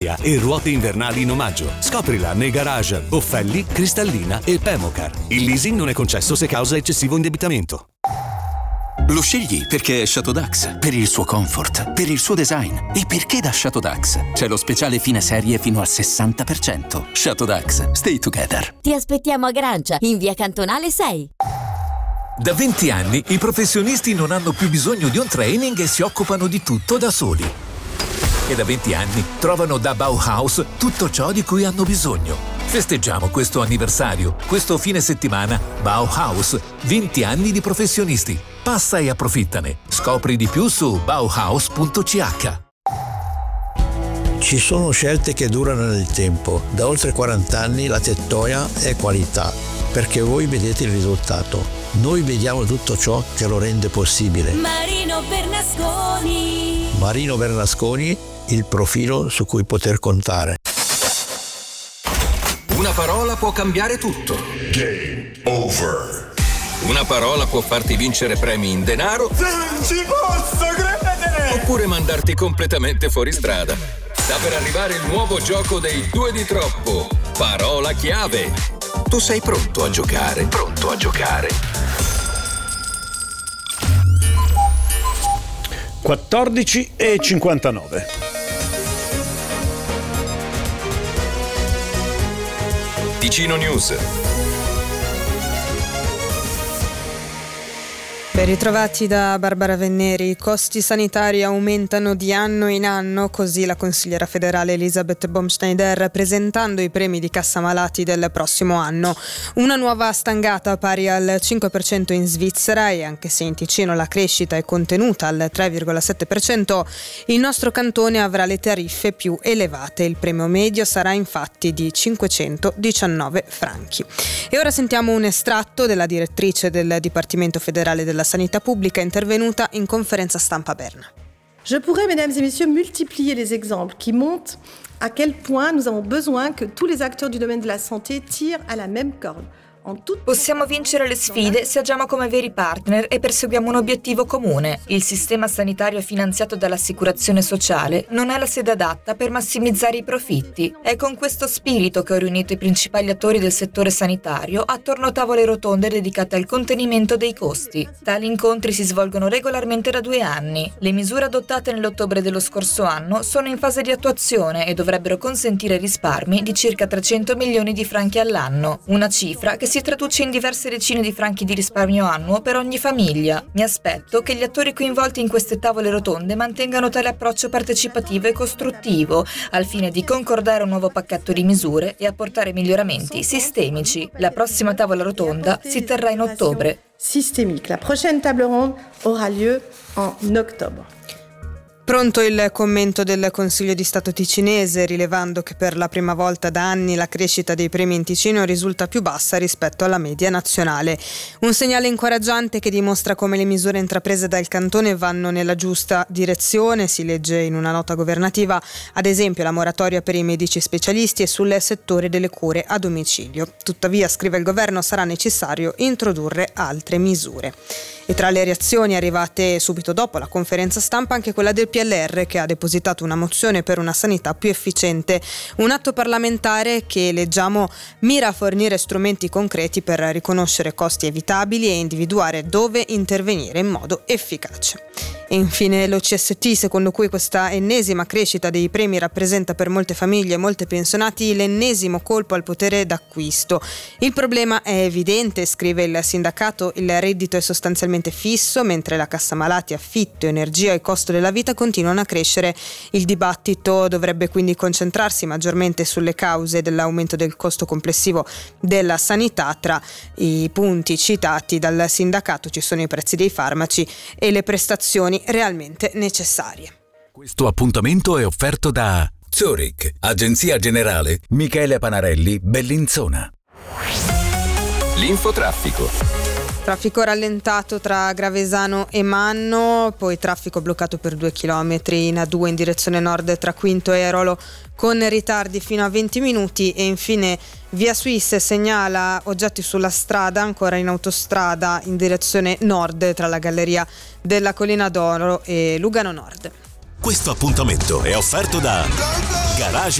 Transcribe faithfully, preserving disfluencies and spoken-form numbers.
Italia e ruote invernali in omaggio. Scoprila nei garage Boffelli, Cristallina e Pemocar. Il leasing non è concesso se causa eccessivo indebitamento. Lo scegli perché è Chateau Dax, per il suo comfort, per il suo design e perché da Chateau Dax c'è lo speciale fine serie fino al sessanta per cento. Chateau Dax, stay together. Ti aspettiamo a Grancia, in via Cantonale sei. Da venti anni i professionisti non hanno più bisogno di un training e si occupano di tutto da soli. E da venti anni trovano da Bauhaus tutto ciò di cui hanno bisogno. Festeggiamo questo anniversario, questo fine settimana. Bauhaus, venti anni di professionisti. Passa e approfittane. Scopri di più su bauhaus punto c h. Ci sono scelte che durano nel tempo. Da oltre quaranta anni la Tettoia è qualità, perché voi vedete il risultato. Noi vediamo tutto ciò che lo rende possibile. Marino Bernasconi. Marino Bernasconi, il profilo su cui poter contare. Una parola può cambiare tutto. Game over. Una parola può farti vincere premi in denaro. Non ci posso credere! Oppure mandarti completamente fuori strada. Sta per arrivare il nuovo gioco dei due di troppo. Parola chiave. Tu sei pronto a giocare? Pronto a giocare. quattordici e cinquantanove. Ticino News. Ben ritrovati da Barbara Venneri. I costi sanitari aumentano di anno in anno, così la consigliera federale Elisabeth Baumschneider, presentando i premi di cassa malati del prossimo anno. Una nuova stangata pari al cinque per cento in Svizzera, e anche se in Ticino la crescita è contenuta al tre virgola sette per cento, il nostro cantone avrà le tariffe più elevate. Il premio medio sarà infatti di cinquecentodiciannove franchi. E ora sentiamo un estratto della direttrice del Dipartimento federale della Sanità Pubblica, intervenuta in conferenza stampa a Berna. Je pourrais, mesdames et messieurs, multiplier les exemples qui montrent à quel point nous avons besoin que tous les acteurs du domaine de la santé tirent à la même corde. Possiamo vincere le sfide se agiamo come veri partner e perseguiamo un obiettivo comune. Il sistema sanitario finanziato dall'assicurazione sociale non è la sede adatta per massimizzare i profitti. È con questo spirito che ho riunito i principali attori del settore sanitario attorno a tavole rotonde dedicate al contenimento dei costi. Tali incontri si svolgono regolarmente da due anni. Le misure adottate nell'ottobre dello scorso anno sono in fase di attuazione e dovrebbero consentire risparmi di circa trecento milioni di franchi all'anno, una cifra che si traduce in diverse decine di franchi di risparmio annuo per ogni famiglia. Mi aspetto che gli attori coinvolti in queste tavole rotonde mantengano tale approccio partecipativo e costruttivo, al fine di concordare un nuovo pacchetto di misure e apportare miglioramenti sistemici. La prossima tavola rotonda si terrà in ottobre. Systémique. La prochaine table ronde aura lieu en octobre. Pronto il commento del Consiglio di Stato ticinese, rilevando che per la prima volta da anni la crescita dei premi in Ticino risulta più bassa rispetto alla media nazionale. Un segnale incoraggiante che dimostra come le misure intraprese dal cantone vanno nella giusta direzione, si legge in una nota governativa, ad esempio la moratoria per i medici specialisti e sul settore delle cure a domicilio. Tuttavia, scrive il governo, sarà necessario introdurre altre misure. E tra le reazioni arrivate subito dopo la conferenza stampa anche quella del P L R, che ha depositato una mozione per una sanità più efficiente, un atto parlamentare che, leggiamo, mira a fornire strumenti concreti per riconoscere costi evitabili e individuare dove intervenire in modo efficace. E infine l'O C S T, secondo cui questa ennesima crescita dei premi rappresenta per molte famiglie e molti pensionati l'ennesimo colpo al potere d'acquisto. Il problema è evidente, scrive il sindacato, il reddito è sostanzialmente fisso, mentre la cassa malati, affitto, energia e costo della vita continuano a crescere. Il dibattito dovrebbe quindi concentrarsi maggiormente sulle cause dell'aumento del costo complessivo della sanità. Tra i punti citati dal sindacato ci sono i prezzi dei farmaci e le prestazioni realmente necessarie. Questo appuntamento è offerto da Zurich, Agenzia Generale Michele Panarelli, Bellinzona. L'infotraffico. Traffico rallentato tra Gravesano e Manno, poi traffico bloccato per due chilometri in A due in direzione nord tra Quinto e Airolo con ritardi fino a venti minuti, e infine Via Suisse segnala oggetti sulla strada ancora in autostrada in direzione nord tra la Galleria della Collina d'Oro e Lugano Nord. Questo appuntamento è offerto da Garage